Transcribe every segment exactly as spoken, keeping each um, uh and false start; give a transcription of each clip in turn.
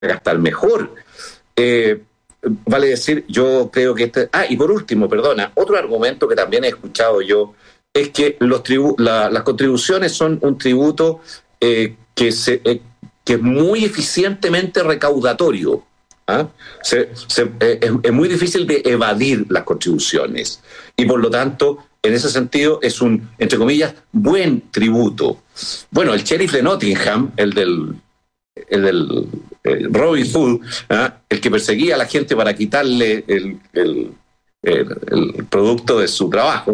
gastar mejor. Eh, vale decir, yo creo que este... Ah, y por último, perdona, otro argumento que también he escuchado yo es que los tribu... la, las contribuciones son un tributo eh, que, se, eh, que es muy eficientemente recaudatorio. ¿Ah? Se, se, eh, es, es muy difícil de evadir las contribuciones y por lo tanto, en ese sentido, es un, entre comillas, buen tributo. Bueno, el sheriff de Nottingham, el del, el del el Robin Hood, ¿ah? El que perseguía a la gente para quitarle el, el, el, el producto de su trabajo,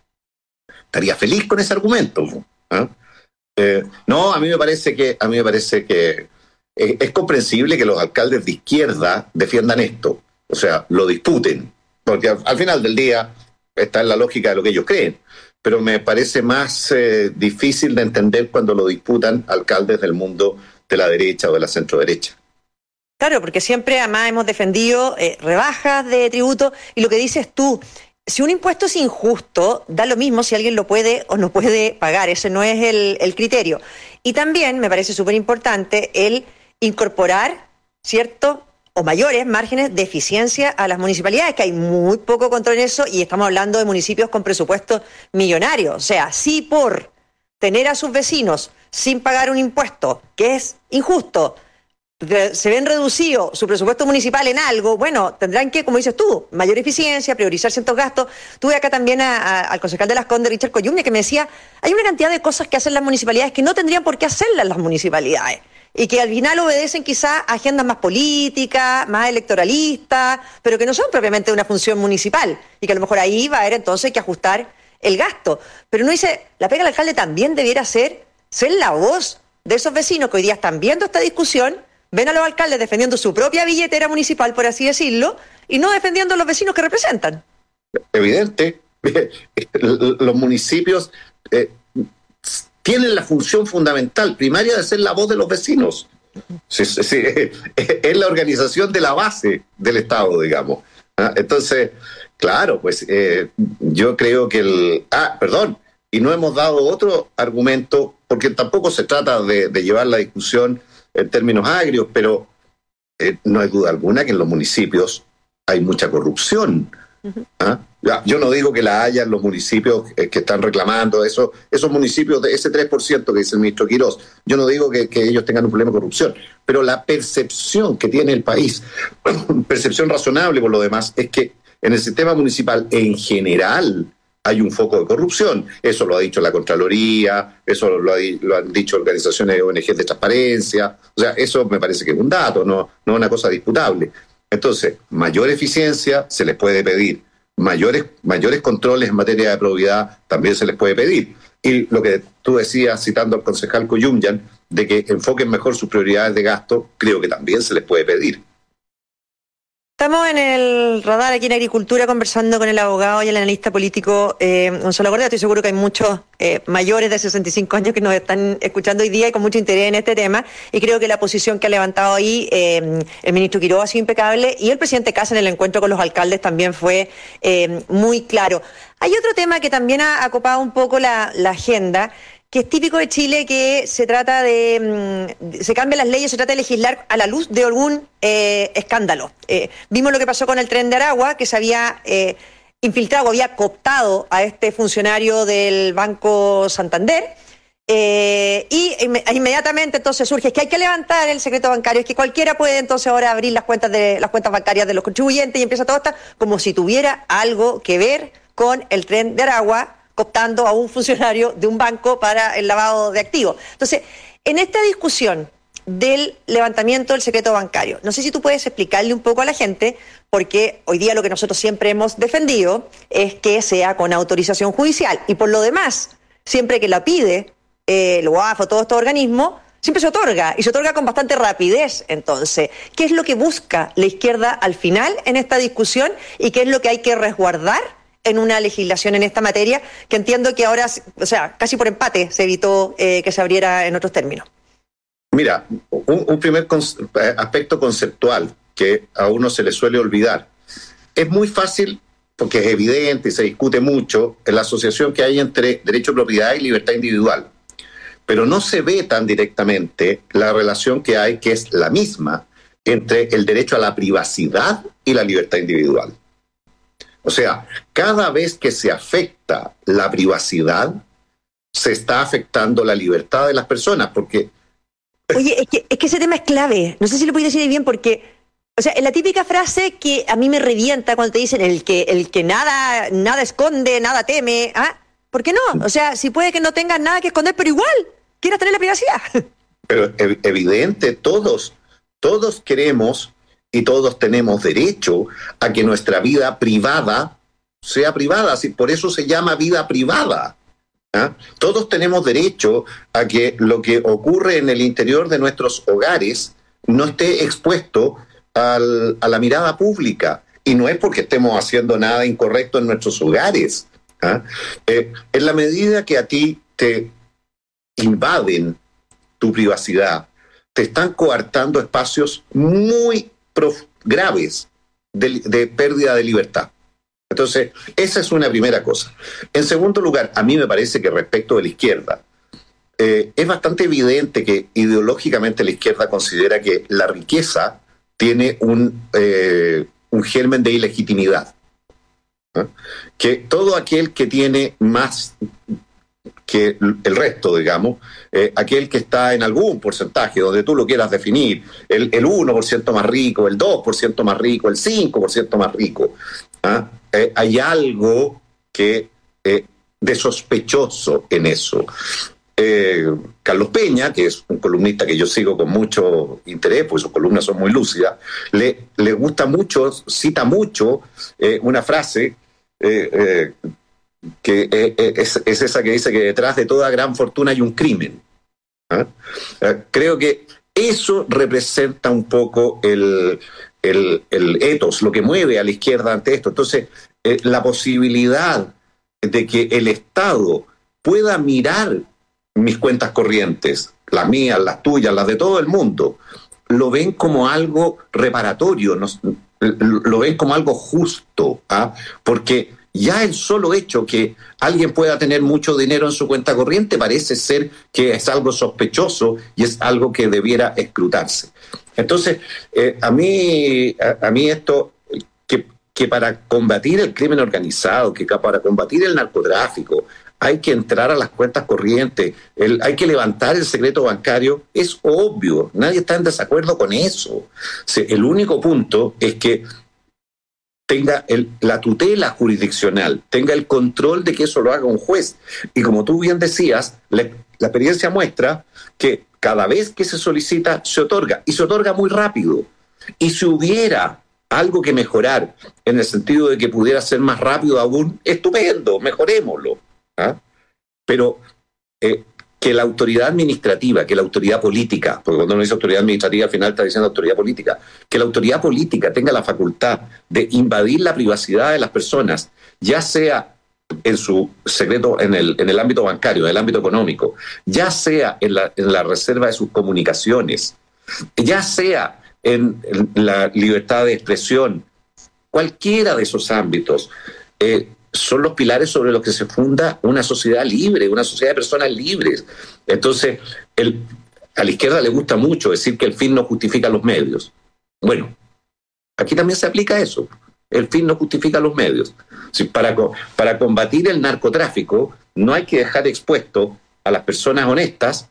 estaría feliz con ese argumento. ¿Ah? Eh, no, a mí me parece que, a mí me parece que es comprensible que los alcaldes de izquierda defiendan esto, o sea, lo disputen, porque al, al final del día está en la lógica de lo que ellos creen, pero me parece más eh, difícil de entender cuando lo disputan alcaldes del mundo de la derecha o de la centro-derecha. Claro, porque siempre además hemos defendido eh, rebajas de tributo, y lo que dices tú, si un impuesto es injusto, da lo mismo si alguien lo puede o no puede pagar, ese no es el, el criterio. Y también me parece súper importante el incorporar, ¿cierto?, o mayores márgenes de eficiencia a las municipalidades, que hay muy poco control en eso, y estamos hablando de municipios con presupuestos millonarios. O sea, si por tener a sus vecinos sin pagar un impuesto que es injusto, se ven reducido su presupuesto municipal en algo, bueno, tendrán que, como dices tú, mayor eficiencia, priorizar ciertos gastos. Tuve acá también a, a, al concejal de Las Condes, Richard Coyumne, que me decía, hay una cantidad de cosas que hacen las municipalidades que no tendrían por qué hacerlas las municipalidades, y que al final obedecen quizá a agendas más políticas, más electoralistas, pero que no son propiamente una función municipal, y que a lo mejor ahí va a haber entonces que ajustar el gasto. Pero uno dice, la pega del alcalde también debiera ser, ser la voz de esos vecinos que hoy día están viendo esta discusión, ven a los alcaldes defendiendo su propia billetera municipal, por así decirlo, y no defendiendo a los vecinos que representan. Evidente, los municipios eh, tienen la función fundamental, primaria, de ser la voz de los vecinos. Sí, sí, sí, es la organización de la base del Estado, digamos. ¿Ah? Entonces, claro, pues eh, yo creo que el... Ah, perdón, y no hemos dado otro argumento, porque tampoco se trata de, de llevar la discusión en términos agrios, pero eh, no hay duda alguna que en los municipios hay mucha corrupción. ¿Ah? Ya, yo no digo que la haya en los municipios eh, que están reclamando eso, esos municipios de ese tres por ciento que dice el ministro Quirós, yo no digo que, que ellos tengan un problema de corrupción, pero la percepción que tiene el país, percepción razonable por lo demás, es que en el sistema municipal en general hay un foco de corrupción. Eso lo ha dicho la Contraloría, eso lo, ha, lo han dicho organizaciones de O N G de transparencia. O sea, eso me parece que es un dato, no, no una cosa disputable. Entonces, mayor eficiencia se les puede pedir, mayores, mayores controles en materia de probidad también se les puede pedir. Y lo que tú decías, citando al concejal Coyumyan, de que enfoquen mejor sus prioridades de gasto, creo que también se les puede pedir. Estamos en el radar aquí en Agricultura conversando con el abogado y el analista político eh, Gonzalo Correa. Estoy seguro que hay muchos eh, mayores de sesenta y cinco años que nos están escuchando hoy día y con mucho interés en este tema, y creo que la posición que ha levantado ahí eh, el ministro Quirós ha sido impecable, y el presidente Kast en el encuentro con los alcaldes también fue eh, muy claro. Hay otro tema que también ha acopado un poco la, la agenda, que es típico de Chile, que se trata de, de, se cambian las leyes, se trata de legislar a la luz de algún eh, escándalo. Eh, vimos lo que pasó con el tren de Aragua, que se había eh, infiltrado, había cooptado a este funcionario del Banco Santander, eh, y inmediatamente entonces surge es que hay que levantar el secreto bancario, es que cualquiera puede entonces ahora abrir las cuentas de las cuentas bancarias de los contribuyentes, y empieza todo esto como si tuviera algo que ver con el tren de Aragua, cooptando a un funcionario de un banco para el lavado de activos. Entonces, en esta discusión del levantamiento del secreto bancario, no sé si tú puedes explicarle un poco a la gente, porque hoy día lo que nosotros siempre hemos defendido es que sea con autorización judicial, y por lo demás, siempre que la pide eh, el U A F o todos estos organismos, siempre se otorga, y se otorga con bastante rapidez. Entonces, ¿qué es lo que busca la izquierda al final en esta discusión, y qué es lo que hay que resguardar en una legislación en esta materia, que entiendo que ahora, o sea, casi por empate se evitó eh, que se abriera en otros términos? Mira, un, un primer con- aspecto conceptual que a uno se le suele olvidar. Es muy fácil, porque es evidente y se discute mucho, en la asociación que hay entre derecho de propiedad y libertad individual. Pero no se ve tan directamente la relación que hay, que es la misma, entre el derecho a la privacidad y la libertad individual. O sea, cada vez que se afecta la privacidad, se está afectando la libertad de las personas, porque... Oye, es que, es que ese tema es clave. No sé si lo puedes decir bien, porque, o sea, es la típica frase que a mí me revienta cuando te dicen el que, el que nada, nada esconde, nada teme. ¿Ah? ¿Por qué no? O sea, si puede que no tengas nada que esconder, pero igual quieras tener la privacidad. Pero es evidente, todos, todos queremos y todos tenemos derecho a que nuestra vida privada sea privada. Por eso se llama vida privada. ¿Ah? Todos tenemos derecho a que lo que ocurre en el interior de nuestros hogares no esté expuesto al, a la mirada pública. Y no es porque estemos haciendo nada incorrecto en nuestros hogares. ¿Ah? Eh, en la medida que a ti te invaden tu privacidad, te están coartando espacios muy prof- graves de, de pérdida de libertad. Entonces, esa es una primera cosa. En segundo lugar, a mí me parece que respecto de la izquierda, eh, es bastante evidente que ideológicamente la izquierda considera que la riqueza tiene un, eh, un germen de ilegitimidad. ¿Eh? Que todo aquel que tiene más que el resto, digamos, eh, aquel que está en algún porcentaje, donde tú lo quieras definir, el, el uno por ciento más rico, el dos por ciento más rico, el cinco por ciento más rico, ¿ah? eh, hay algo que eh, de sospechoso en eso. Eh, Carlos Peña, que es un columnista que yo sigo con mucho interés, porque sus columnas son muy lúcidas, le, le gusta mucho, cita mucho eh, una frase eh, eh, que eh, es, es esa que dice que detrás de toda gran fortuna hay un crimen. ¿Ah? Eh, creo que eso representa un poco el, el, el ethos, lo que mueve a la izquierda ante esto. Entonces, eh, la posibilidad de que el Estado pueda mirar mis cuentas corrientes, las mías, las tuyas, las de todo el mundo, lo ven como algo reparatorio, ¿no? Lo ven como algo justo, ¿ah? Porque ya el solo hecho que alguien pueda tener mucho dinero en su cuenta corriente parece ser que es algo sospechoso y es algo que debiera escrutarse. Entonces, eh, a mí, a, a mí esto, que, que para combatir el crimen organizado, que para combatir el narcotráfico, hay que entrar a las cuentas corrientes, el, hay que levantar el secreto bancario, es obvio, nadie está en desacuerdo con eso. O sea, el único punto es que tenga el, la tutela jurisdiccional, tenga el control de que eso lo haga un juez. Y como tú bien decías, la, la experiencia muestra que cada vez que se solicita, se otorga, y se otorga muy rápido. Y si hubiera algo que mejorar, en el sentido de que pudiera ser más rápido aún, estupendo, mejorémoslo. ¿Ah? Pero eh, que la autoridad administrativa, que la autoridad política, porque cuando uno dice autoridad administrativa al final está diciendo autoridad política, que la autoridad política tenga la facultad de invadir la privacidad de las personas, ya sea en su secreto, en el, en el ámbito bancario, en el ámbito económico, ya sea en la, en la reserva de sus comunicaciones, ya sea en, en la libertad de expresión, cualquiera de esos ámbitos, eh, son los pilares sobre los que se funda una sociedad libre, una sociedad de personas libres. Entonces, el, a la izquierda le gusta mucho decir que el fin no justifica los medios. Bueno, aquí también se aplica eso. El fin no justifica los medios. Si para, para combatir el narcotráfico no hay que dejar expuesto a las personas honestas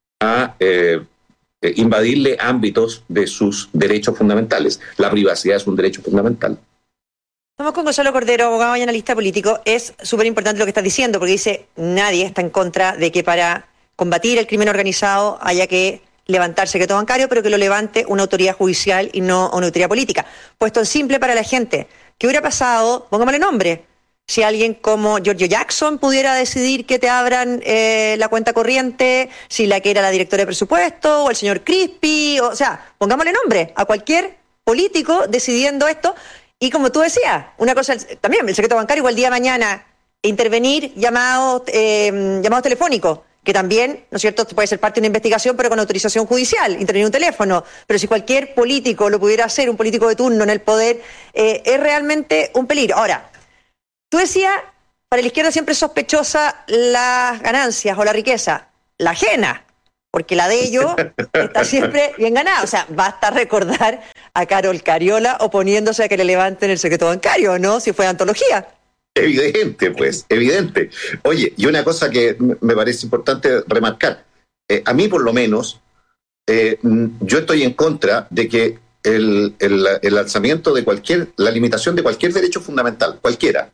a eh, invadirle ámbitos de sus derechos fundamentales. La privacidad es un derecho fundamental. Estamos con Gonzalo Cordero, abogado y analista político. Es súper importante lo que estás diciendo, porque dice, nadie está en contra de que para combatir el crimen organizado haya que levantar secreto bancario, pero que lo levante una autoridad judicial y no una autoridad política. Puesto en simple para la gente, ¿qué hubiera pasado? Pongámosle nombre. Si alguien como Giorgio Jackson pudiera decidir que te abran eh, la cuenta corriente, si la que era la directora de presupuesto, o el señor Crispi, o, o sea, pongámosle nombre a cualquier político decidiendo esto. Y como tú decías, una cosa, también el secreto bancario, igual día de mañana, intervenir llamados, eh, llamados telefónicos, que también, ¿no es cierto?, puede ser parte de una investigación, pero con autorización judicial, intervenir un teléfono. Pero si cualquier político lo pudiera hacer, un político de turno en el poder, eh, es realmente un peligro. Ahora, tú decías, para la izquierda siempre es sospechosa las ganancias o la riqueza, la ajena. porque la de ellos está siempre bien ganada. O sea, basta recordar a Carol Cariola oponiéndose a que le levanten el secreto bancario, ¿no? Si fue antología. Evidente, pues, evidente. Oye, y una cosa que me parece importante remarcar, eh, a mí por lo menos, eh, yo estoy en contra de que el, el, el alzamiento de cualquier, la limitación de cualquier derecho fundamental, cualquiera,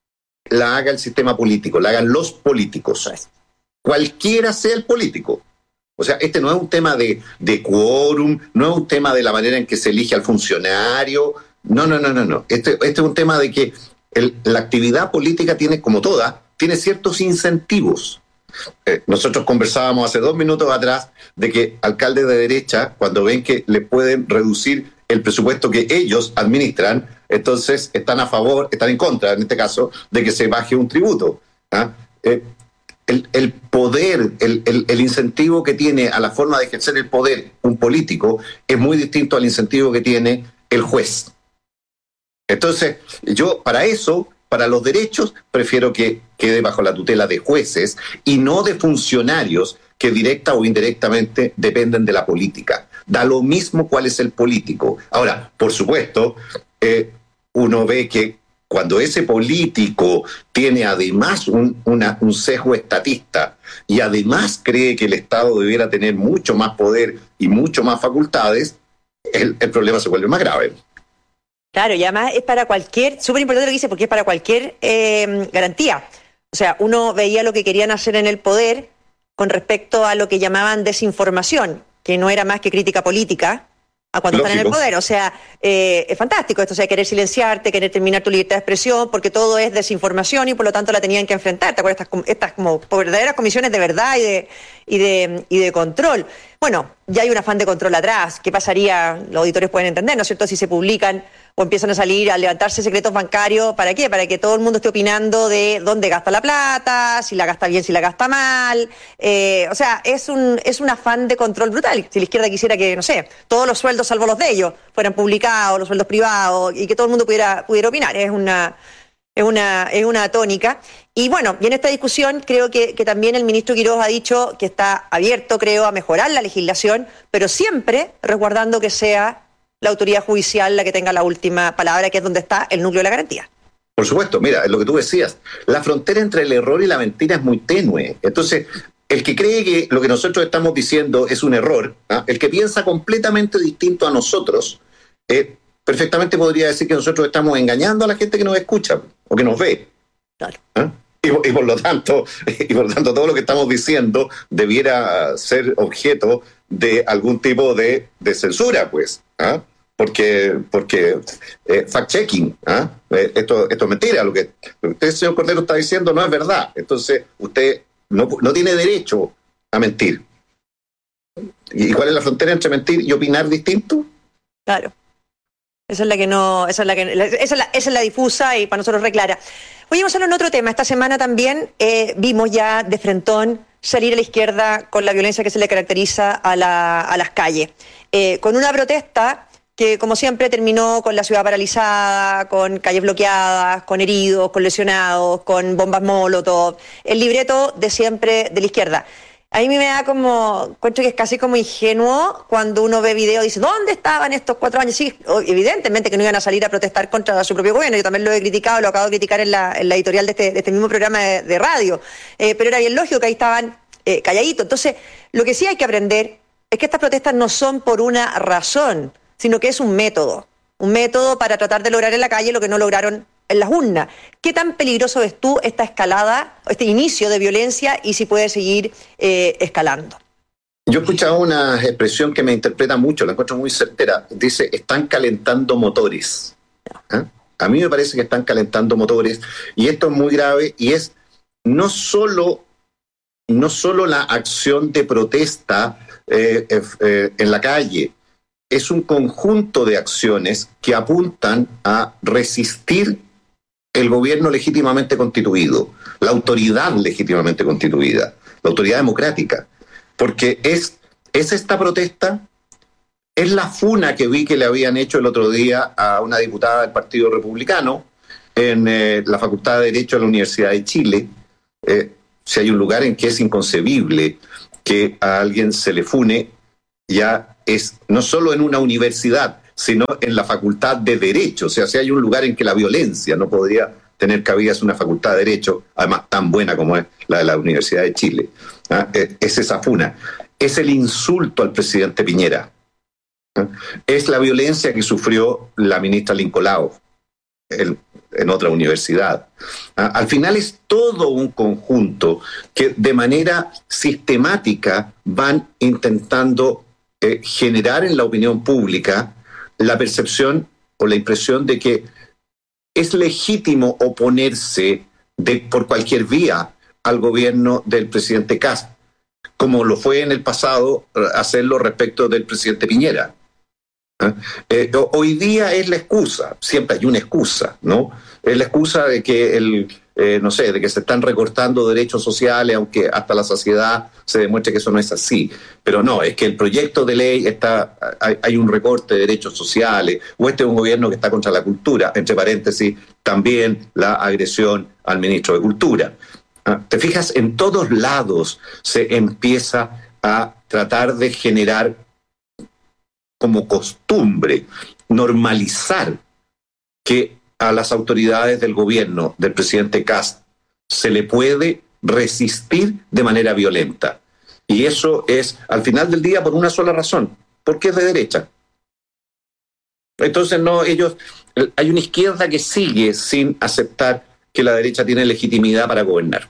la haga el sistema político, la hagan los políticos, cualquiera sea el político. O sea, este no es un tema de, de quórum, no es un tema de la manera en que se elige al funcionario, no, no, no, no, no. Este, este es un tema de que el, la actividad política tiene, como toda, tiene ciertos incentivos. Eh, nosotros conversábamos hace dos minutos atrás de que alcaldes de derecha, cuando ven que le pueden reducir el presupuesto que ellos administran, entonces están a favor, están en contra, en este caso, de que se baje un tributo. ¿Ah? Eh, el, el poder, el, el, el incentivo que tiene a la forma de ejercer el poder un político es muy distinto al incentivo que tiene el juez. Entonces, yo para eso, para los derechos, prefiero que quede bajo la tutela de jueces y no de funcionarios que directa o indirectamente dependen de la política. Da lo mismo cuál es el político. Ahora, por supuesto, eh, uno ve que cuando ese político tiene además un, una, un sesgo estatista y además cree que el Estado debiera tener mucho más poder y mucho más facultades, el, el problema se vuelve más grave. Claro, y además es para cualquier, súper importante lo que dice, porque es para cualquier eh, garantía. O sea, uno veía lo que querían hacer en el poder con respecto a lo que llamaban desinformación, que no era más que crítica política a cuando Lógico. Están en el poder. O sea, eh, es fantástico esto, o sea, querer silenciarte, querer terminar tu libertad de expresión, porque todo es desinformación y por lo tanto la tenían que enfrentar. ¿Te acuerdas? Estas, estas como verdaderas comisiones de verdad y de, y de, y de control. Bueno, ya hay un afán de control atrás. ¿Qué pasaría? Los auditores pueden entender, ¿no es cierto?, si se publican o empiezan a salir, a levantarse secretos bancarios. ¿Para qué? Para que todo el mundo esté opinando de dónde gasta la plata, si la gasta bien, si la gasta mal. Eh, o sea, es un, es un afán de control brutal. Si la izquierda quisiera que, no sé, todos los sueldos, salvo los de ellos, fueran publicados, los sueldos privados, y que todo el mundo pudiera, pudiera opinar. Es una, es una, es una tónica. Y bueno, y en esta discusión creo que, que también el ministro Quiroz ha dicho que está abierto, creo, a mejorar la legislación, pero siempre resguardando que sea la autoridad judicial la que tenga la última palabra, que es donde está el núcleo de la garantía. Por supuesto, mira, es lo que tú decías, la frontera entre el error y la mentira es muy tenue. Entonces, el que cree que lo que nosotros estamos diciendo es un error, ¿ah? El que piensa completamente distinto a nosotros, eh, perfectamente podría decir que nosotros estamos engañando a la gente que nos escucha o que nos ve. Claro. ¿Ah? Y, y, por lo tanto, y por lo tanto, todo lo que estamos diciendo debiera ser objeto de algún tipo de, de censura, pues. ¿Ah? Porque, porque eh, fact-checking, ¿ah? eh, esto, esto es mentira, lo que usted, señor Cordero, está diciendo no es verdad. Entonces, usted no, no tiene derecho a mentir. ¿Y cuál es la frontera entre mentir y opinar distinto? Claro. Esa es la que no, esa es la que, esa es la, esa es la difusa y para nosotros reclara. Oye, vamos a hablar en otro tema. Esta semana también eh, vimos ya de frentón salir a la izquierda con la violencia que se le caracteriza a, la, a las calles. Eh, con una protesta que, como siempre, terminó con la ciudad paralizada, con calles bloqueadas, con heridos, con lesionados, con bombas molotov, el libreto de siempre de la izquierda. A mí me da como, encuentro que es casi como ingenuo cuando uno ve video y dice, ¿dónde estaban estos cuatro años? Sí, evidentemente que no iban a salir a protestar contra su propio gobierno. Yo también lo he criticado, lo acabo de criticar en la, en la editorial de este, de este mismo programa de, de radio. Eh, pero era bien lógico que ahí estaban eh, calladitos. Entonces, lo que sí hay que aprender es que estas protestas no son por una razón, sino que es un método. Un método para tratar de lograr en la calle lo que no lograron en las urnas. ¿Qué tan peligroso ves tú esta escalada, este inicio de violencia y si puede seguir eh, escalando? Yo he escuchado una expresión que me interpreta mucho, la encuentro muy certera. Dice, están calentando motores. ¿Ah? A mí me parece que están calentando motores y esto es muy grave y es no solo, no solo la acción de protesta eh, eh, en la calle, es un conjunto de acciones que apuntan a resistir el gobierno legítimamente constituido, la autoridad legítimamente constituida, la autoridad democrática. Porque es, es esta protesta, es la funa que vi que le habían hecho el otro día a una diputada del Partido Republicano en eh, la Facultad de Derecho de la Universidad de Chile. Eh, si hay un lugar en que es inconcebible que a alguien se le fune ya es no solo en una universidad, sino en la facultad de Derecho. O sea, si hay un lugar en que la violencia no podría tener cabida, es una facultad de Derecho, además tan buena como es la de la Universidad de Chile. ¿Ah? Es esa funa. Es el insulto al presidente Piñera. ¿Ah? Es la violencia que sufrió la ministra Lincolao en, en otra universidad. ¿Ah? Al final es todo un conjunto que de manera sistemática van intentando eh, generar en la opinión pública la percepción o la impresión de que es legítimo oponerse de, por cualquier vía al gobierno del presidente Kast, como lo fue en el pasado hacerlo respecto del presidente Piñera. ¿Eh? Eh, hoy día es la excusa, siempre hay una excusa, ¿no? Es la excusa de que el, eh, no sé, de que se están recortando derechos sociales, aunque hasta la saciedad se demuestre que eso no es así. Pero no, es que el proyecto de ley está, hay, hay un recorte de derechos sociales, o este es un gobierno que está contra la cultura, entre paréntesis, también la agresión al ministro de Cultura. ¿Ah? Te fijas, en todos lados se empieza a tratar de generar como costumbre, normalizar que a las autoridades del gobierno del presidente Kast se le puede resistir de manera violenta. Y eso es, al final del día, por una sola razón, porque es de derecha. Entonces, no, ellos, hay una izquierda que sigue sin aceptar que la derecha tiene legitimidad para gobernar.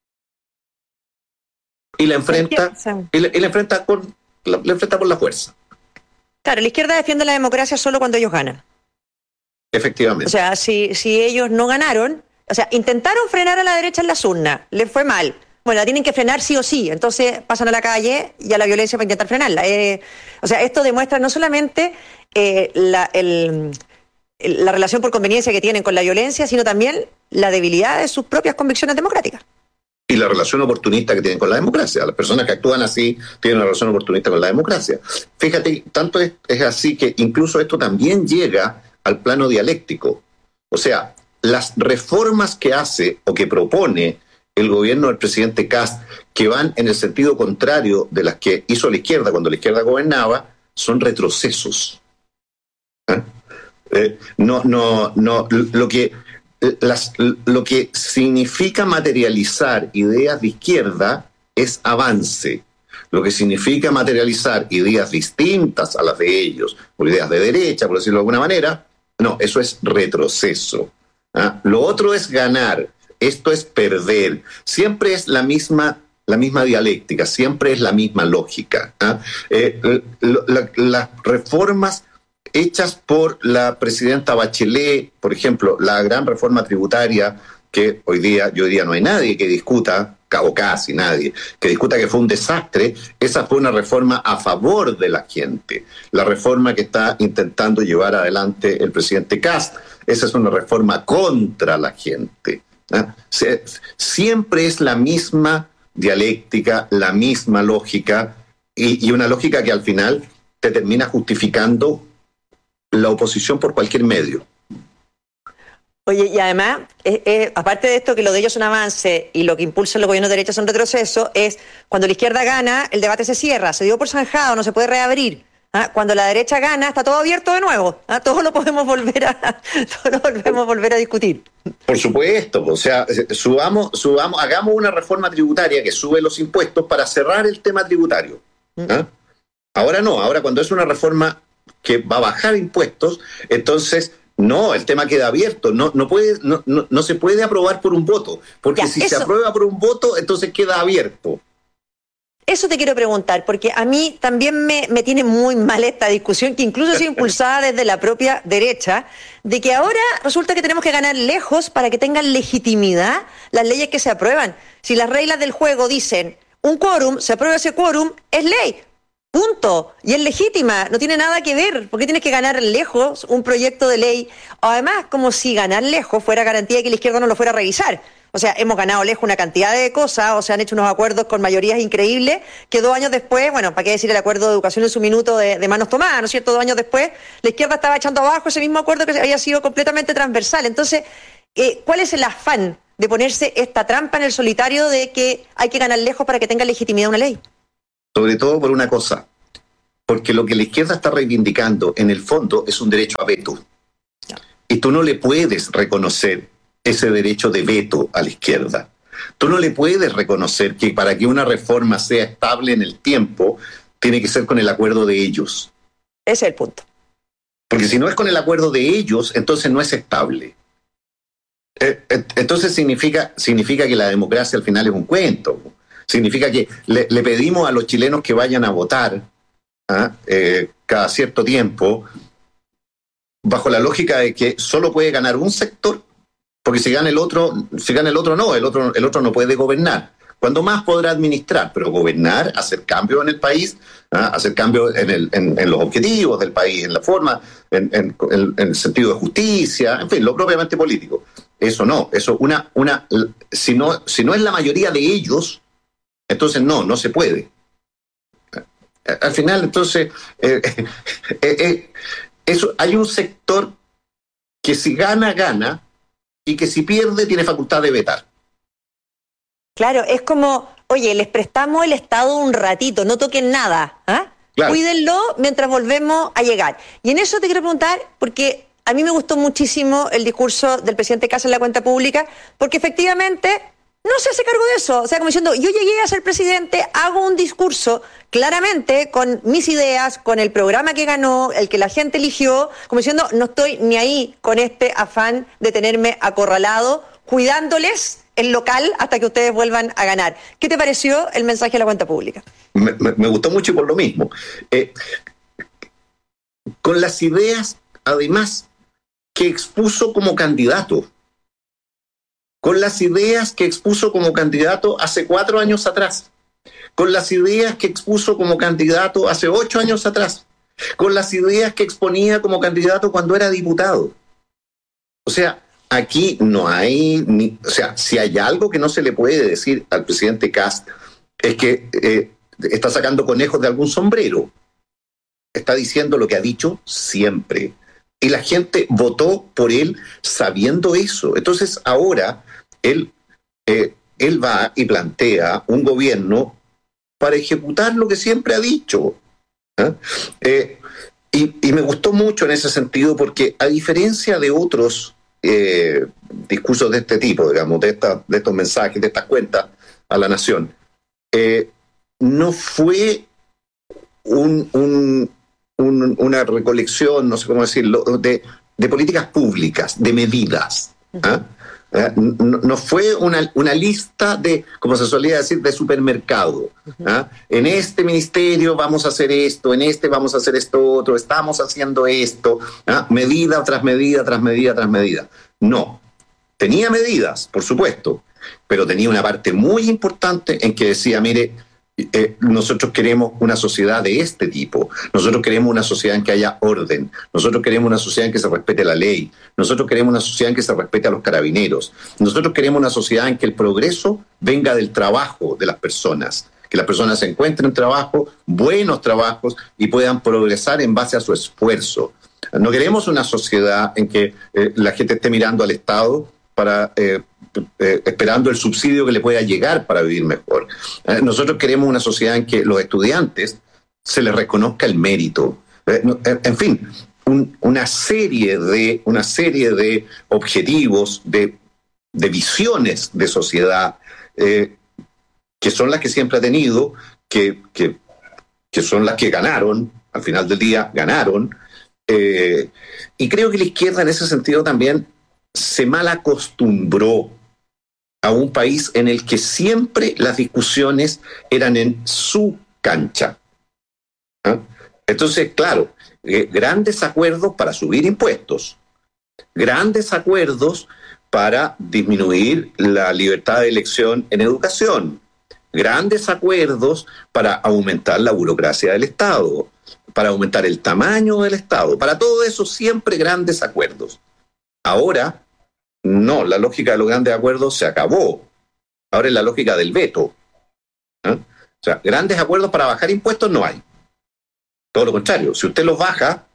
Y la enfrenta, y la, y la enfrenta con, la, la enfrenta por la fuerza. Claro, la izquierda defiende la democracia solo cuando ellos ganan. Efectivamente. O sea, si, si ellos no ganaron, o sea, intentaron frenar a la derecha en las urnas, les fue mal. Bueno, la tienen que frenar sí o sí, entonces pasan a la calle y a la violencia para intentar frenarla. Eh, o sea, esto demuestra no solamente eh, la, el, el, la relación por conveniencia que tienen con la violencia, sino también la debilidad de sus propias convicciones democráticas. Y la relación oportunista que tienen con la democracia. Las personas que actúan así tienen una relación oportunista con la democracia. Fíjate, tanto es, es así que incluso esto también llega al plano dialéctico. O sea, las reformas que hace o que propone el gobierno del presidente Kast, que van en el sentido contrario de las que hizo la izquierda cuando la izquierda gobernaba, son retrocesos. ¿Eh? Eh, no, no, no, lo que... Las, lo que significa materializar ideas de izquierda es avance. Lo que significa materializar ideas distintas a las de ellos, o ideas de derecha, por decirlo de alguna manera, no, eso es retroceso. ¿Ah? Lo otro es ganar, esto es perder. Siempre es la misma, la misma dialéctica, siempre es la misma lógica. ¿Ah? Eh, la, las reformas hechas por la presidenta Bachelet, por ejemplo, la gran reforma tributaria, que hoy día, yo diría, no hay nadie que discuta, o casi nadie, que discuta que fue un desastre, esa fue una reforma a favor de la gente. La reforma que está intentando llevar adelante el presidente Kast, esa es una reforma contra la gente. ¿Eh? Siempre es la misma dialéctica, la misma lógica, y, y una lógica que al final te termina justificando la oposición por cualquier medio. Oye, y además, eh, eh, aparte de esto que lo de ellos es un avance y lo que impulsa los gobiernos de derecha es un retroceso, es cuando la izquierda gana, el debate se cierra, se dio por zanjado, no se puede reabrir. ¿Ah? Cuando la derecha gana, está todo abierto de nuevo. ¿Ah? Todo lo podemos volver a, todo lo podemos volver a discutir. Por supuesto, o sea, subamos, subamos, hagamos una reforma tributaria que sube los impuestos para cerrar el tema tributario. ¿Ah? Ahora no, ahora cuando es una reforma que va a bajar impuestos, entonces no, el tema queda abierto, no, no, puede, no, no, no se puede aprobar por un voto, porque ya, si eso, se aprueba por un voto, entonces queda abierto. Eso te quiero preguntar, porque a mí también me, me tiene muy mal esta discusión, que incluso ha sido impulsada desde la propia derecha, de que ahora resulta que tenemos que ganar lejos para que tengan legitimidad las leyes que se aprueban. Si las reglas del juego dicen un quórum, se aprueba ese quórum, es ley. Punto. Y es legítima, no tiene nada que ver. ¿Por qué tienes que ganar lejos un proyecto de ley? Además, como si ganar lejos fuera garantía de que la izquierda no lo fuera a revisar. O sea, hemos ganado lejos una cantidad de cosas, o se han hecho unos acuerdos con mayorías increíbles, que dos años después, bueno, ¿para qué decir el acuerdo de educación en su minuto de, de manos tomadas, ¿no es cierto? Dos años después, la izquierda estaba echando abajo ese mismo acuerdo que había sido completamente transversal. Entonces, eh, ¿cuál es el afán de ponerse esta trampa en el solitario de que hay que ganar lejos para que tenga legitimidad una ley? sobre todo por una cosa, porque lo que la izquierda está reivindicando en el fondo es un derecho a veto. Y tú no le puedes reconocer ese derecho de veto a la izquierda. Tú no le puedes reconocer que para que una reforma sea estable en el tiempo, tiene que ser con el acuerdo de ellos. Ese es el punto. Porque si no es con el acuerdo de ellos, entonces no es estable. Entonces significa, significa que la democracia al final es un cuento. Significa que le, le pedimos a los chilenos que vayan a votar ¿ah? eh, cada cierto tiempo, bajo la lógica de que solo puede ganar un sector, porque si gana el otro, si gana el otro no, el otro, el otro no puede gobernar. Cuando más podrá administrar, pero gobernar, hacer cambios en el país, ¿ah? hacer cambios en, el, en, en los objetivos del país, en la forma, en, en, en, en el sentido de justicia, en fin, lo propiamente político. Eso no, eso una, una, si no, si no es la mayoría de ellos, entonces no, no se puede. Al final, entonces, eh, eh, eh, eso, hay un sector que si gana, gana, y que si pierde, tiene facultad de vetar. Claro, es como, oye, les prestamos el Estado un ratito, no toquen nada, ¿ah? Claro. Cuídenlo mientras volvemos a llegar. Y en eso te quiero preguntar, porque a mí me gustó muchísimo el discurso del presidente Kast en la cuenta pública, porque efectivamente no se hace cargo de eso. O sea, como diciendo, yo llegué a ser presidente, hago un discurso claramente con mis ideas, con el programa que ganó, el que la gente eligió, como diciendo, no estoy ni ahí con este afán de tenerme acorralado, cuidándoles el local hasta que ustedes vuelvan a ganar. ¿Qué te pareció el mensaje de la cuenta pública? Me, me, me gustó mucho y por lo mismo. Eh, con las ideas, además, que expuso como candidato. Con las ideas que expuso como candidato hace cuatro años atrás. Con las ideas que expuso como candidato hace ocho años atrás. Con las ideas que exponía como candidato cuando era diputado. O sea, aquí no hay, ni, o sea, si hay algo que no se le puede decir al presidente Kast es que eh, está sacando conejos de algún sombrero. Está diciendo lo que ha dicho siempre. Y la gente votó por él sabiendo eso. Entonces ahora él, eh, él va y plantea un gobierno para ejecutar lo que siempre ha dicho. ¿eh? Eh, y, y me gustó mucho en ese sentido porque a diferencia de otros Eh, discursos de este tipo, digamos, de, esta, de estos mensajes, de estas cuentas a la nación, eh, no fue un, un, un, una recolección, no sé cómo decirlo, de, de políticas públicas, de medidas. ¿eh? Eh, no, no fue una, una lista de, como se solía decir, de supermercado. ¿eh? En este ministerio vamos a hacer esto, en este vamos a hacer esto otro, estamos haciendo esto, ¿eh? medida tras medida, tras medida, tras medida. No, tenía medidas, por supuesto, pero tenía una parte muy importante en que decía, mire, eh, nosotros queremos una sociedad de este tipo, nosotros queremos una sociedad en que haya orden, nosotros queremos una sociedad en que se respete la ley, nosotros queremos una sociedad en que se respete a los carabineros, nosotros queremos una sociedad en que el progreso venga del trabajo de las personas, que las personas encuentren trabajo, buenos trabajos y puedan progresar en base a su esfuerzo. No queremos una sociedad en que eh, la gente esté mirando al Estado para eh, eh, esperando el subsidio que le pueda llegar para vivir mejor. Eh, nosotros queremos una sociedad en que los estudiantes se les reconozca el mérito. Eh, no, eh, en fin, un, una serie de una serie de objetivos, de, de visiones de sociedad eh, que son las que siempre ha tenido, que, que, que son las que ganaron, al final del día ganaron. Eh, y creo que la izquierda en ese sentido también se mal acostumbró a un país en el que siempre las discusiones eran en su cancha. ¿eh? Entonces, claro, eh, grandes acuerdos para subir impuestos, grandes acuerdos para disminuir la libertad de elección en educación, grandes acuerdos para aumentar la burocracia del Estado, para aumentar el tamaño del Estado. Para todo eso siempre grandes acuerdos. Ahora, no, la lógica de los grandes acuerdos se acabó. Ahora es la lógica del veto. ¿eh? O sea, grandes acuerdos para bajar impuestos no hay. Todo lo contrario, si usted los baja,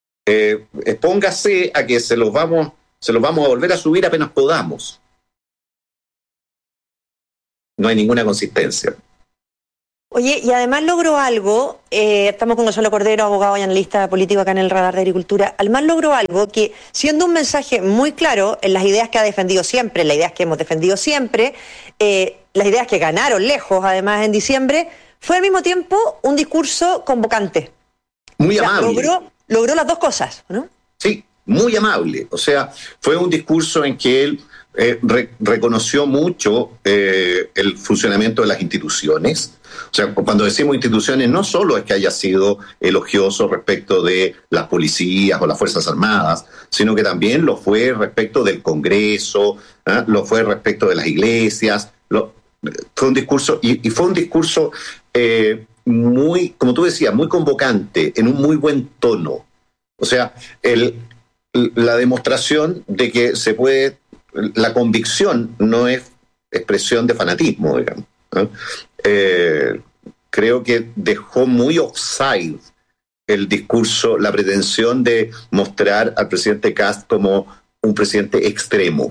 eh, expóngase a que se los vamos, se los vamos a volver a subir apenas podamos. No hay ninguna consistencia. Oye, y además logró algo, eh, estamos con Gonzalo Cordero, abogado y analista político acá en el Radar de Agricultura, además logró algo que, siendo un mensaje muy claro en las ideas que ha defendido siempre, en las ideas que hemos defendido siempre, eh, las ideas que ganaron lejos además en diciembre, fue al mismo tiempo un discurso convocante. Muy o sea, amable. Logró, logró las dos cosas, ¿no? Sí, muy amable. O sea, fue un discurso en que él eh, re- reconoció mucho eh, el funcionamiento de las instituciones. O sea, cuando decimos instituciones, no solo es que haya sido elogioso respecto de las policías o las Fuerzas Armadas, sino que también lo fue respecto del Congreso, ¿eh? Lo fue respecto de las iglesias. Lo, fue un discurso, y, y fue un discurso eh, muy, como tú decías, muy convocante, en un muy buen tono. O sea, el, la demostración de que se puede, la convicción no es expresión de fanatismo, digamos, ¿no? Eh, creo que dejó muy offside el discurso, la pretensión de mostrar al presidente Kast como un presidente extremo.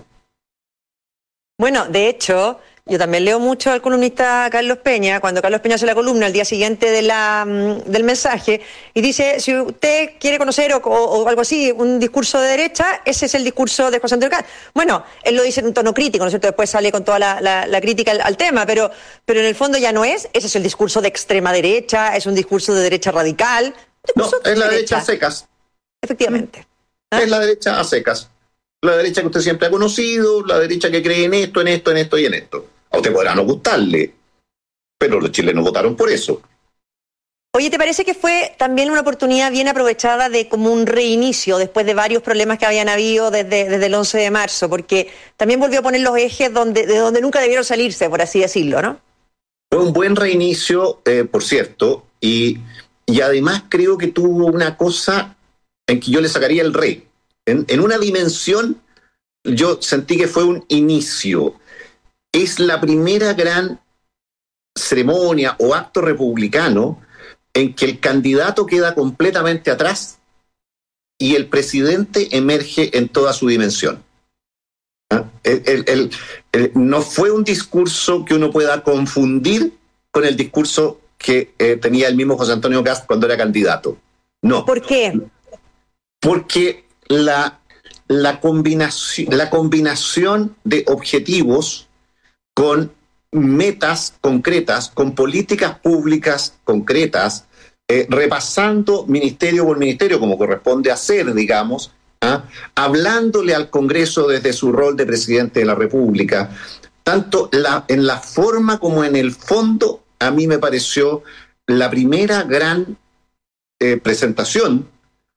Bueno, de hecho, yo también leo mucho al columnista Carlos Peña, cuando Carlos Peña hace la columna al día siguiente de la, del mensaje, y dice, si usted quiere conocer o, o, o algo así, un discurso de derecha, ese es el discurso de José Antonio Kast. Bueno, él lo dice en un tono crítico, ¿no es cierto? Después sale con toda la, la, la crítica al, al tema, pero, pero en el fondo ya no es, ese es el discurso de extrema derecha, es un discurso de derecha radical. No, es la derecha a secas. Efectivamente. ¿Ah? Es la derecha a secas. La derecha que usted siempre ha conocido, la derecha que cree en esto, en esto, en esto y en esto. A usted podrá no gustarle, pero los chilenos votaron por eso. Oye, ¿te parece que fue también una oportunidad bien aprovechada de como un reinicio después de varios problemas que habían habido desde, desde el once de marzo? Porque también volvió a poner los ejes donde, de donde nunca debieron salirse, por así decirlo, ¿no? Fue un buen reinicio, eh, por cierto, y, y además creo que tuvo una cosa en que yo le sacaría el re. En, en una dimensión yo sentí que fue un inicio. Es la primera gran ceremonia o acto republicano en que el candidato queda completamente atrás y el presidente emerge en toda su dimensión. ¿Ah? El, el, el, el, no fue un discurso que uno pueda confundir con el discurso que eh, tenía el mismo José Antonio Kast cuando era candidato. No. ¿Por qué? Porque la, la, combinación, la combinación de objetivos con metas concretas, con políticas públicas concretas, eh, repasando ministerio por ministerio, como corresponde hacer, digamos, ¿ah? Hablándole al Congreso desde su rol de presidente de la República, tanto la, en la forma como en el fondo, a mí me pareció la primera gran eh, presentación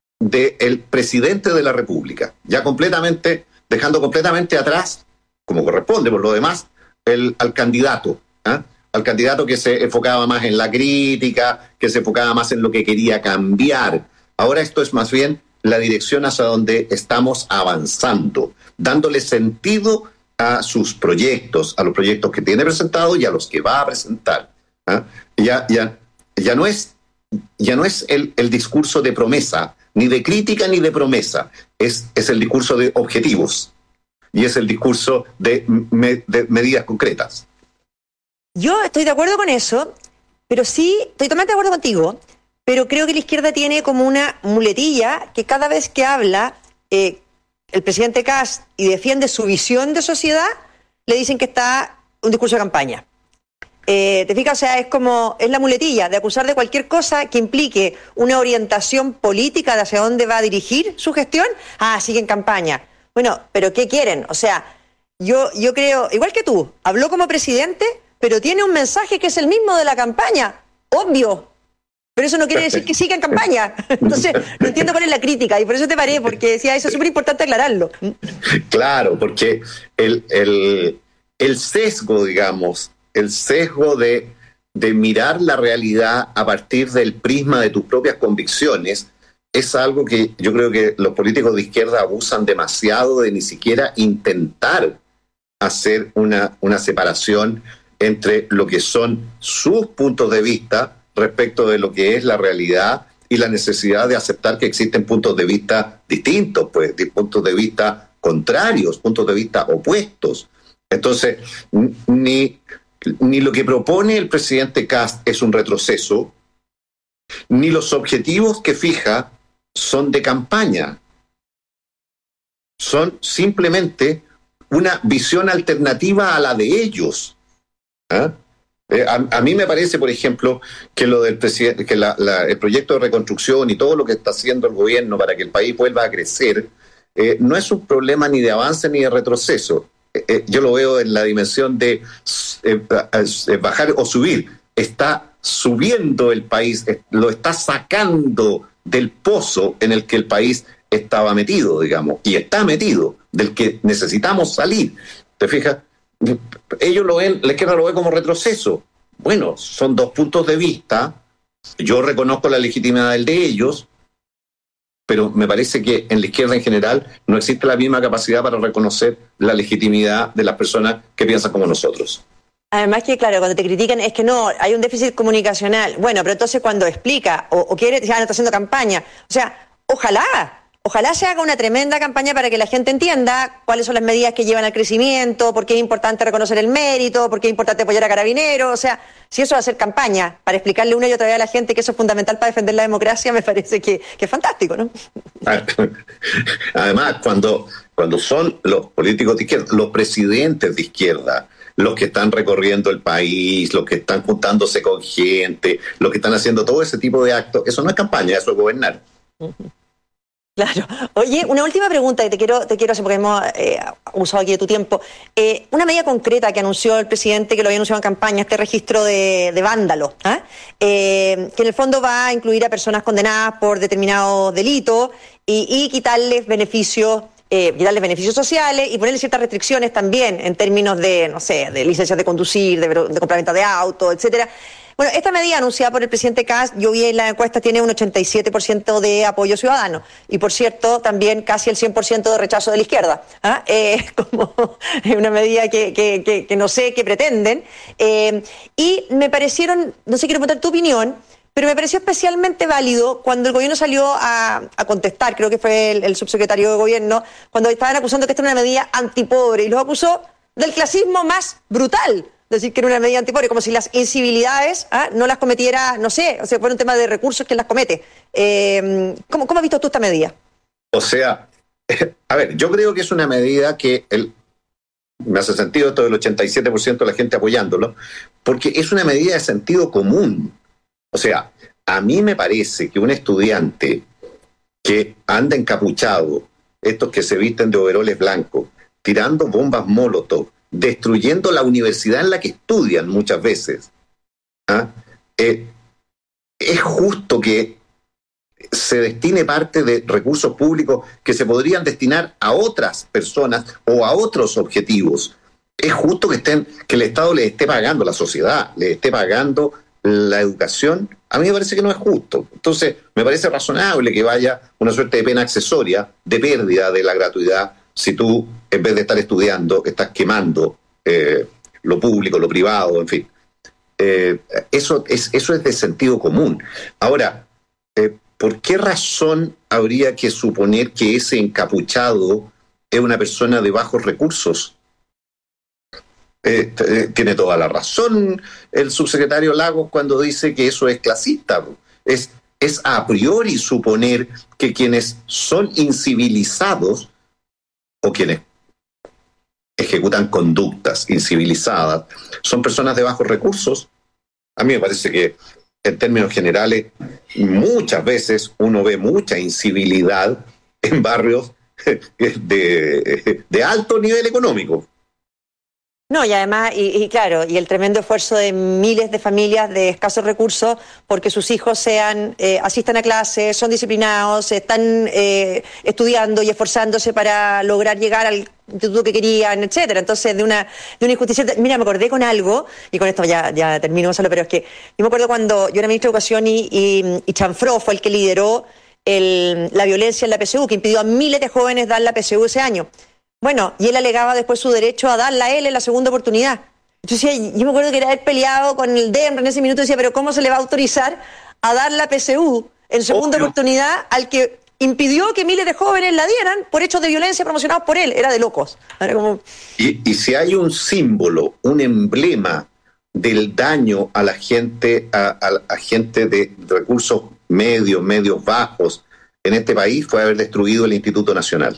del presidente de la República, ya completamente, dejando completamente atrás, como corresponde por lo demás, el, al candidato, ¿eh? al candidato que se enfocaba más en la crítica, que se enfocaba más en lo que quería cambiar. Ahora esto es más bien la dirección hacia donde estamos avanzando, dándole sentido a sus proyectos, a los proyectos que tiene presentado y a los que va a presentar. ¿eh? Ya, ya, ya no es, ya no es el, el discurso de promesa, ni de crítica ni de promesa, es, es el discurso de objetivos y es el discurso de, me, de medidas concretas. Yo estoy de acuerdo con eso, pero sí, estoy totalmente de acuerdo contigo, pero creo que la izquierda tiene como una muletilla que cada vez que habla eh, el presidente Kast y defiende su visión de sociedad, le dicen que está un discurso de campaña. Eh, ¿Te fijas? O sea, es como, es la muletilla de acusar de cualquier cosa que implique una orientación política de hacia dónde va a dirigir su gestión. Ah, sigue en campaña. Bueno, ¿pero qué quieren? O sea, yo, yo creo, igual que tú, habló como presidente, pero tiene un mensaje que es el mismo de la campaña. Obvio. Pero eso no quiere decir que siga en campaña. Entonces, no entiendo cuál es la crítica y por eso te paré, porque decía, eso es súper importante aclararlo. Claro, porque el, el, el sesgo, digamos, el sesgo de, de mirar la realidad a partir del prisma de tus propias convicciones es algo que yo creo que los políticos de izquierda abusan demasiado de ni siquiera intentar hacer una, una separación entre lo que son sus puntos de vista respecto de lo que es la realidad y la necesidad de aceptar que existen puntos de vista distintos, pues, de puntos de vista contrarios, puntos de vista opuestos. Entonces, ni... ni lo que propone el presidente Kast es un retroceso, ni los objetivos que fija son de campaña. Son simplemente una visión alternativa a la de ellos. ¿Ah? Eh, a, a mí me parece, por ejemplo, que lo del presidente, que la, la, el proyecto de reconstrucción y todo lo que está haciendo el gobierno para que el país vuelva a crecer, eh, no es un problema ni de avance ni de retroceso. Eh, eh, yo lo veo en la dimensión de eh, eh, bajar o subir. Está subiendo el país, eh, lo está sacando del pozo en el que el país estaba metido, digamos, y está metido, del que necesitamos salir. ¿Te fijas? Ellos lo ven, la izquierda lo ve como retroceso. Bueno, son dos puntos de vista. Yo reconozco la legitimidad del de ellos, pero me parece que en la izquierda en general no existe la misma capacidad para reconocer la legitimidad de las personas que piensan como nosotros. Además que, claro, cuando te critican es que no, hay un déficit comunicacional. Bueno, pero entonces cuando explica o, o quiere, ya no está haciendo campaña. O sea, ojalá... Ojalá se haga una tremenda campaña para que la gente entienda cuáles son las medidas que llevan al crecimiento, por qué es importante reconocer el mérito, por qué es importante apoyar a Carabineros. O sea, si eso va a ser campaña, para explicarle una y otra vez a la gente que eso es fundamental para defender la democracia, me parece que, que es fantástico, ¿no? Además, cuando, cuando son los políticos de izquierda, los presidentes de izquierda, los que están recorriendo el país, los que están juntándose con gente, los que están haciendo todo ese tipo de actos, eso no es campaña, eso es gobernar. Uh-huh. Claro. Oye, una última pregunta que te quiero, te quiero hacer, porque hemos eh, usado aquí de tu tiempo. Eh, una medida concreta que anunció el presidente, que lo había anunciado en campaña, este registro de, de vándalos, ¿eh? Eh, que en el fondo va a incluir a personas condenadas por determinados delitos y, y quitarles beneficios, eh, quitarles beneficios sociales y ponerle ciertas restricciones también en términos de, no sé, de licencias de conducir, de, de compraventa de autos, etcétera. Bueno, esta medida anunciada por el presidente Kast, yo vi en la encuesta, tiene un ochenta y siete por ciento de apoyo ciudadano. Y por cierto, también casi el cien por ciento de rechazo de la izquierda. ¿Ah? Eh, como una medida que, que, que, que no sé qué pretenden. Eh, y me parecieron, no sé, quiero preguntar tu opinión, pero me pareció especialmente válido cuando el gobierno salió a, a contestar, creo que fue el, el subsecretario de gobierno, cuando estaban acusando que esta era una medida antipobre y los acusó del clasismo más brutal. Decir que era una medida antipobre, como si las incivilidades ¿ah? no las cometiera, no sé, o sea, fuera un tema de recursos quien las comete. Eh, ¿cómo, ¿Cómo has visto tú esta medida? O sea, a ver, yo creo que es una medida que el, me hace sentido esto del ochenta y siete por ciento de la gente apoyándolo, porque es una medida de sentido común. O sea, a mí me parece que un estudiante que anda encapuchado, estos que se visten de overoles blancos, tirando bombas Molotov, destruyendo la universidad en la que estudian muchas veces, ¿ah? eh, es justo que se destine parte de recursos públicos que se podrían destinar a otras personas o a otros objetivos. Es justo que estén, que el Estado les esté pagando, la sociedad les esté pagando la educación. A mí me parece que no es justo. Entonces, me parece razonable que vaya una suerte de pena accesoria, de pérdida de la gratuidad, si tú, en vez de estar estudiando, estás quemando eh, lo público, lo privado, en fin. Eh, eso, es, eso es de sentido común. Ahora, eh, ¿por qué razón habría que suponer que ese encapuchado es una persona de bajos recursos? Eh, eh, tiene toda la razón el subsecretario Lagos cuando dice que eso es clasista. Es, es a priori suponer que quienes son incivilizados o quienes ejecutan conductas incivilizadas son personas de bajos recursos. A mí me parece que en términos generales muchas veces uno ve mucha incivilidad en barrios de, de alto nivel económico. No, y además, y, y claro, y el tremendo esfuerzo de miles de familias de escasos recursos porque sus hijos sean, eh, asistan a clases, son disciplinados, están eh, estudiando y esforzándose para lograr llegar al instituto que querían, etcétera. Entonces, de una, de una injusticia. Mira, me acordé con algo, y con esto ya, ya termino, Gonzalo, pero es que yo me acuerdo cuando yo era ministro de Educación y, y, y Chanfró fue el que lideró el, la violencia en la P S U, que impidió a miles de jóvenes dar la P S U ese año. Bueno, y él alegaba después su derecho a darla a él en la segunda oportunidad. Entonces, yo me acuerdo que era haber peleado con el D E M R en ese minuto y decía, pero ¿cómo se le va a autorizar a dar la P S U en segunda Obvio. oportunidad al que impidió que miles de jóvenes la dieran por hechos de violencia promocionados por él? Era de locos. Era como... y, y si hay un símbolo, un emblema, del daño a la gente, a, a, a gente de recursos medios, medios bajos en este país fue haber destruido el Instituto Nacional.